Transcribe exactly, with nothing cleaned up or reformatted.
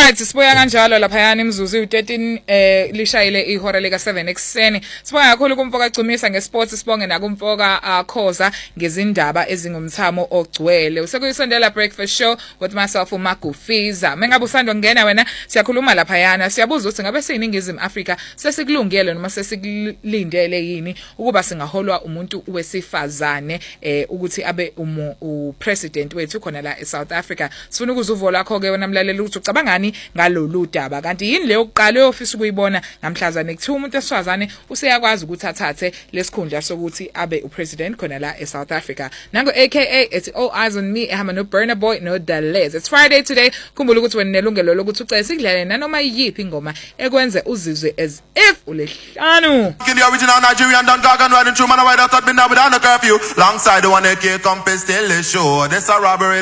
Right, sibuya kanjalo lapha yana imzuzu u13 eh lishayile ihora lika seven ekseni. Sibonga kakhulu kumfoka Gcumisa ngesports, sibonge nakumfoka uh, Khoza ngezindaba ezingumthamo ogcwele. Usekuyisondela breakfast show with myself uMagufiza. Mengabe usando ngena wena siyakhuluma lapha yana. Siyabuza ukuthi ngabe siyiningizimu Africa sesikulungele noma sesilindele yini ukuba singaholwa umuntu wesifazane eh ukuthi abe u president wethu khona la eSouth Africa. Sifuna ukuzuvo lakho ke wena mlaleli ukuthi ucabangani ngalolu daba, kanti yini leyo kuqala ofisa ukuyibona namhlanje kuthiwa umuntu esifazane useyakwazi ukuthi athathe lesikhundla sokuthi abe upresident khona la eSouth Africa. Nango aka it's all eyes on me ehamba no Burner Boy no Dalez. It's Friday today. Khumbula ukuthi wena nelungelo lokuthi ucela sikudlale nanoma yiphi ingoma ekwenze uzizwe as if ulehlanu. Kill the original Nigerian Don Gagan riding through man, I ride out at midnight without a curfew. Alongside the one A K compass still is sure. This a robbery.